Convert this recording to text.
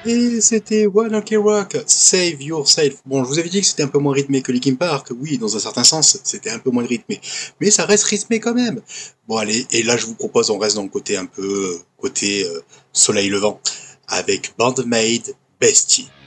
Et c'était One Ok Rock, Save Yourself. Bon, je vous avais dit que c'était un peu moins rythmé que Linkin Park. Oui, dans un certain sens, c'était un peu moins rythmé. Mais ça reste rythmé quand même. Bon, allez, et là, je vous propose, on reste dans le côté un peu, côté soleil levant, avec Bandmade Bestie.